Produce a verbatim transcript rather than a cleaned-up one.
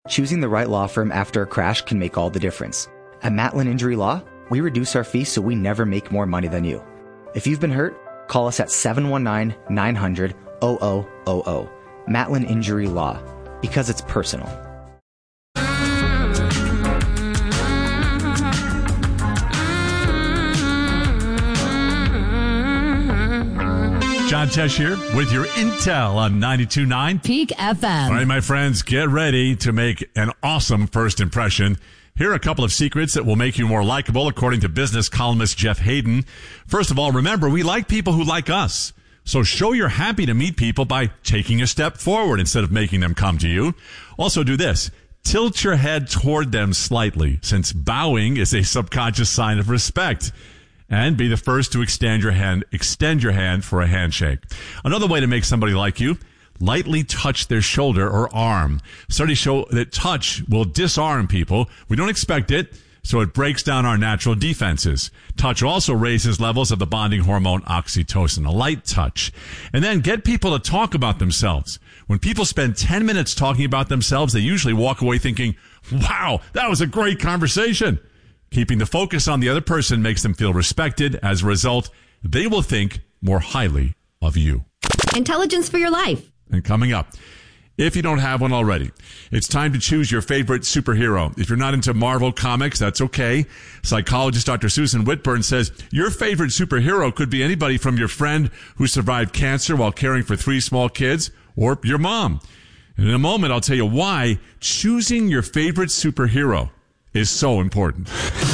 Choosing the right law firm after a crash can make all the difference. At Matlin Injury Law, we reduce our fees so we never make more money than you. If you've been hurt, call us at seven one nine, nine hundred, zero zero zero zero. Matlin Injury Law, because it's personal. John Tesh here with your Intel on ninety-two point nine Peak F M. All right, my friends, get ready to make an awesome first impression. Here are a couple of secrets that will make you more likable, according to business columnist Jeff Hayden. First of all, remember, we like people who like us. So show you're happy to meet people by taking a step forward instead of making them come to you. Also do this. Tilt your head toward them slightly, since bowing is a subconscious sign of respect. And be the first to extend your hand, extend your hand for a handshake. Another way to make somebody like you, lightly touch their shoulder or arm. Studies show that touch will disarm people. We don't expect it, so it breaks down our natural defenses. Touch also raises levels of the bonding hormone oxytocin, a light touch. And then get people to talk about themselves. When people spend ten minutes talking about themselves, they usually walk away thinking, wow, that was a great conversation. Keeping the focus on the other person makes them feel respected. As a result, they will think more highly of you. Intelligence for your life. And coming up, if you don't have one already, it's time to choose your favorite superhero. If you're not into Marvel comics, that's okay. Psychologist Doctor Susan Whitburn says your favorite superhero could be anybody from your friend who survived cancer while caring for three small kids, or your mom. And in a moment, I'll tell you why choosing your favorite superhero is so important.